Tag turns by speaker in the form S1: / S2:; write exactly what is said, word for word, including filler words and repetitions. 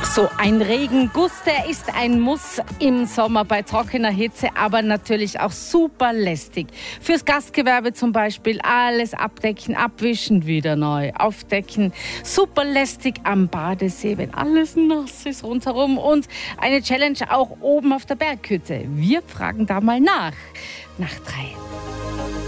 S1: So ein Regenguss, der ist ein Muss im Sommer bei trockener Hitze, aber natürlich auch super lästig. Fürs Gastgewerbe zum Beispiel alles abdecken, abwischen, wieder neu aufdecken. Super lästig am Badesee, wenn alles nass ist rundherum. Und eine Challenge auch oben auf der Berghütte. Wir fragen da mal nach. Nach drei.